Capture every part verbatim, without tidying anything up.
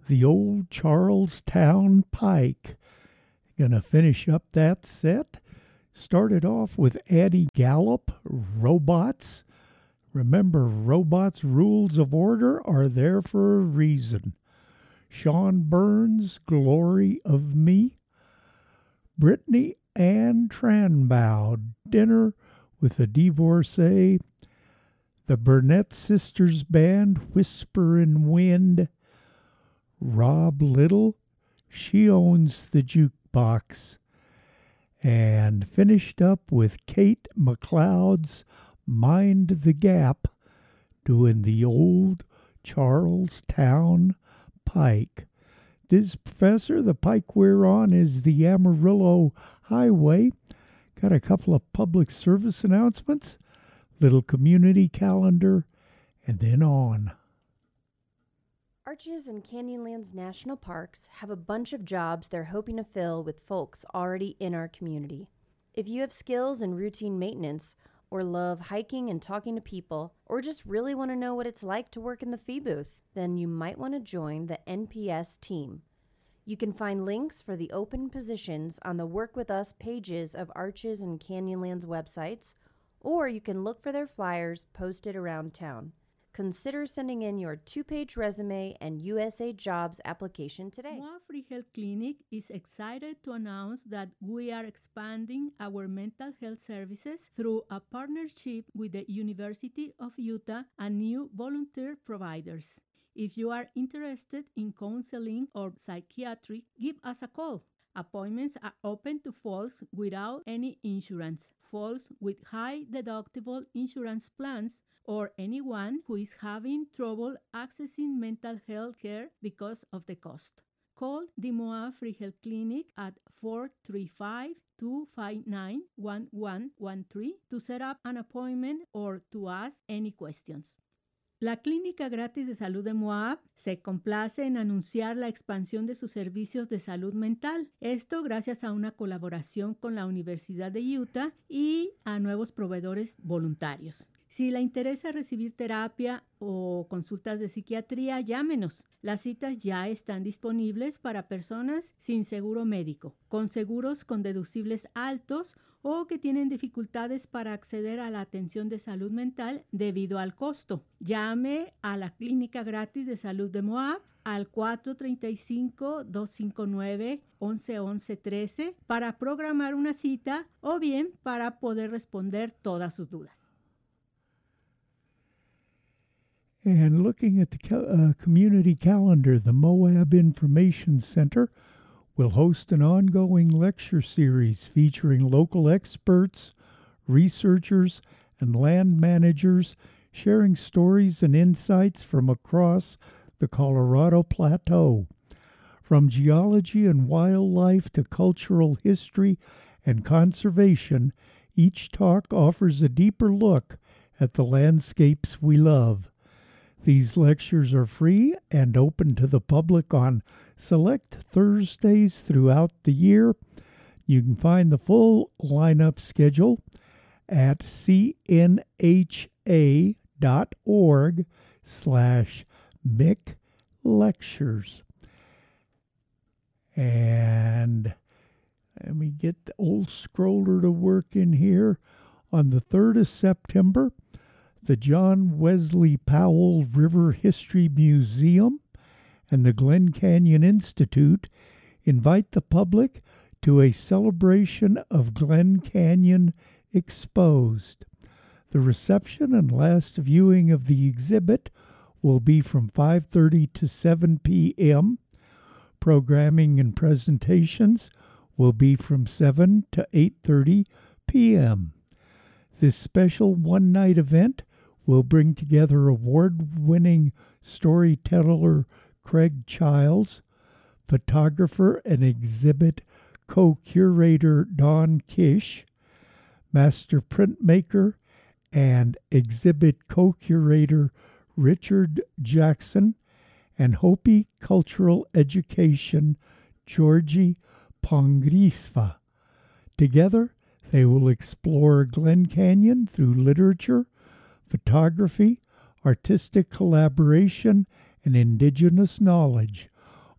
the old Charlestown Pike. Gonna finish up that set. Started off with Annie Gallup, Robots. Remember, robots' rules of order are there for a reason. Sean Burns, Glory of Me. Brittany Ann Tranbow, Dinner with a Divorcee. The Burnett Sisters Band, Whisper in Wind. Rob Little, She Owns the Jukebox. And finished up with Kate McLeod's Mind the Gap, doing the old Charlestown Pike. This, Professor, the pike we're on is the Amarillo Highway. Got a couple of public service announcements, little community calendar, and then on. Arches and Canyonlands National Parks have a bunch of jobs they're hoping to fill with folks already in our community. If you have skills in routine maintenance, or love hiking and talking to people, or just really want to know what it's like to work in the fee booth, then you might want to join the N P S team. You can find links for the open positions on the Work With Us pages of Arches and Canyonlands websites, or you can look for their flyers posted around town. Consider sending in your two-page resume and U S A Jobs application today. Moa Free Health Clinic is excited to announce that we are expanding our mental health services through a partnership with the University of Utah and new volunteer providers. If you are interested in counseling or psychiatry, give us a call. Appointments are open to folks without any insurance, folks with high deductible insurance plans, or anyone who is having trouble accessing mental health care because of the cost. Call the Moa Free Health Clinic at four three five, two five nine, one one one three to set up an appointment or to ask any questions. La Clínica Gratis de Salud de Moab se complace en anunciar la expansión de sus servicios de salud mental. Esto gracias a una colaboración con la Universidad de Utah y a nuevos proveedores voluntarios. Si le interesa recibir terapia o consultas de psiquiatría, llámenos. Las citas ya están disponibles para personas sin seguro médico, con seguros con deducibles altos o que tienen dificultades para acceder a la atención de salud mental debido al costo. Llame a la Clínica Gratis de Salud de Moab al cuatro tres cinco, dos cinco nueve, once once trece para programar una cita o bien para poder responder todas sus dudas. And looking at the uh, community calendar, the Moab Information Center will host an ongoing lecture series featuring local experts, researchers, and land managers sharing stories and insights from across the Colorado Plateau. From geology and wildlife to cultural history and conservation, each talk offers a deeper look at the landscapes we love. These lectures are free and open to the public on select Thursdays throughout the year. You can find the full lineup schedule at cnha.org slash Mick Lectures. And let me get the old scroller to work in here. On the third of September, the John Wesley Powell River History Museum and the Glen Canyon Institute invite the public to a celebration of Glen Canyon Exposed. The reception and last viewing of the exhibit will be from five thirty to seven p.m. Programming and presentations will be from seven to eight thirty p.m. This special one-night event will bring together award-winning storyteller Craig Childs, photographer and exhibit co-curator Don Kish, master printmaker and exhibit co-curator Richard Jackson, and Hopi Cultural Education Georgie Pongrisva. Together, they will explore Glen Canyon through literature, photography, artistic collaboration, and indigenous knowledge,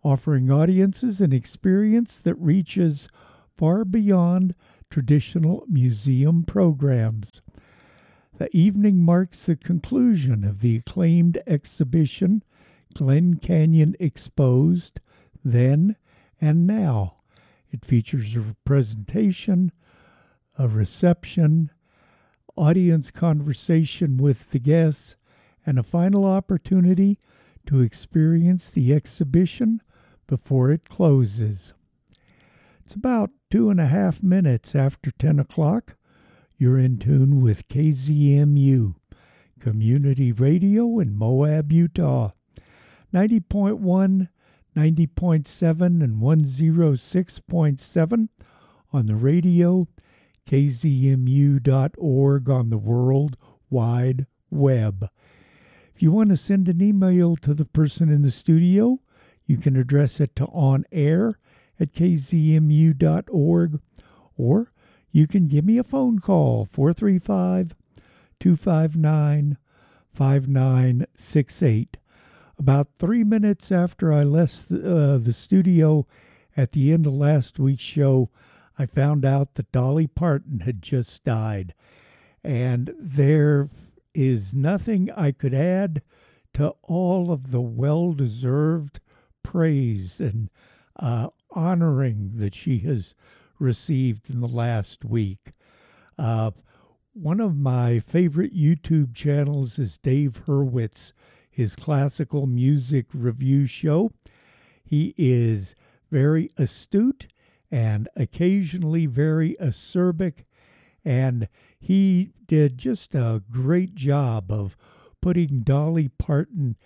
offering audiences an experience that reaches far beyond traditional museum programs. The evening marks the conclusion of the acclaimed exhibition, Glen Canyon Exposed, Then and Now. It features a presentation, a reception, audience conversation with the guests, and a final opportunity to experience the exhibition before it closes. It's about two and a half minutes after ten o'clock. You're in tune with K Z M U, Community Radio in Moab, Utah. ninety point one, ninety point seven, and one oh six point seven on the radio, K Z M U dot org on the World Wide Web. If you want to send an email to the person in the studio, you can address it to onair at K Z M U dot org, or you can give me a phone call, four three five, two five nine, five nine six eight. About three minutes after I left uh, the studio at the end of last week's show, I found out that Dolly Parton had just died. And there is nothing I could add to all of the well-deserved praise and uh, honoring that she has received in the last week. Uh, one of my favorite YouTube channels is Dave Hurwitz, his classical music review show. He is very astute and occasionally very acerbic, and he did just a great job of putting Dolly Parton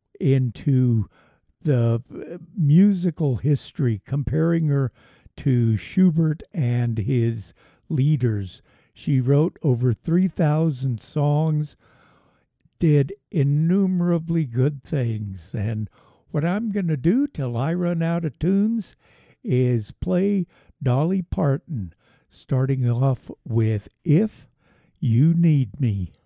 into the musical history, comparing her to Schubert and his leaders. She wrote over three thousand songs, did innumerably good things. And what I'm going to do till I run out of tunes is play Dolly Parton, starting off with If You Need Me.